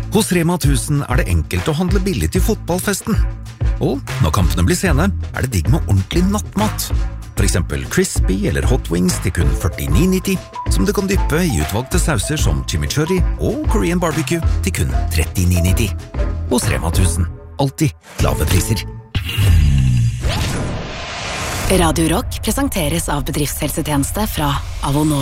Hos Rema 1000 det enkelt å handle billig til fotballfesten. Og når kampene blir sene, det digg med ordentlig nattmat. For eksempel crispy eller hot wings til kun 49,90, som du kan dyppe i utvalgte sauser som chimichurri og Korean barbecue til kun 39,90. Hos Rema 1000, alltid lave priser. Radio Rock presenteres av bedriftshelsetjeneste fra Avonor.